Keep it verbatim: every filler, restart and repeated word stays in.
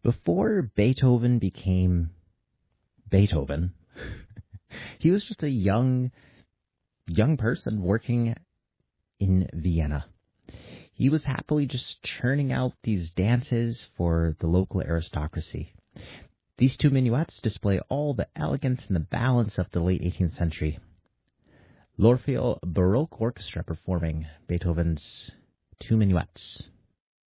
Before Beethoven became Beethoven, he was just a young, young person working in Vienna. He was happily just churning out these dances for the local aristocracy. These two minuets display all the elegance and the balance of the late eighteenth century. L'Orfeo Baroque Orchestra performing Beethoven's two minuets.